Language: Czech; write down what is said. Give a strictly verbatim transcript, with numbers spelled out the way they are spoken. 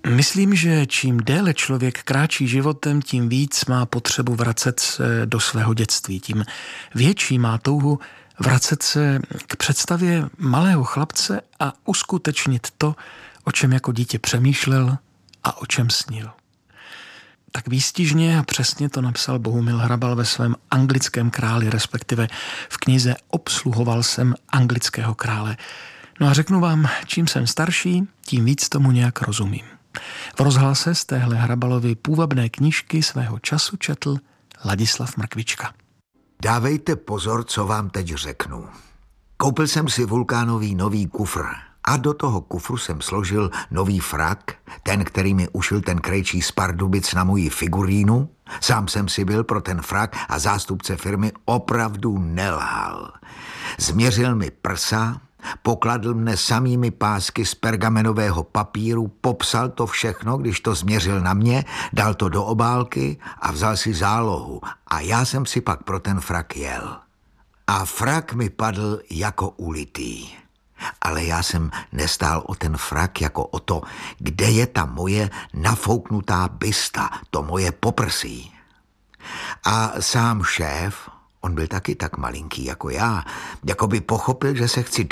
Myslím, že čím déle člověk kráčí životem, tím víc má potřebu vracet se do svého dětství. Tím větší má touhu vracet se k představě malého chlapce a uskutečnit to, o čem jako dítě přemýšlel a o čem snil. Tak výstižně a přesně to napsal Bohumil Hrabal ve svém Anglickém králi, respektive v knize Obsluhoval jsem anglického krále. No a řeknu vám, čím jsem starší, tím víc tomu nějak rozumím. V rozhlase z téhle Hrabalovy půvabné knížky svého času četl Ladislav Mrkvička. Dávejte pozor, co vám teď řeknu. Koupil jsem si vulkánový nový kufr a do toho kufru jsem složil nový frak, ten, který mi ušil ten krejčí z Pardubic na moji figurínu. Sám jsem si byl pro ten frak a zástupce firmy opravdu nelhal. Změřil mi prsa, pokladl mne samými pásky z pergamenového papíru, popsal to všechno, když to změřil na mě, dal to do obálky a vzal si zálohu. A já jsem si pak pro ten frak jel. A frak mi padl jako ulitý. Ale já jsem nestál o ten frak jako o to, kde je ta moje nafouknutá bysta, to moje poprsí. A sám šéf, on byl taky tak malinký jako já, jako by pochopil, že se chci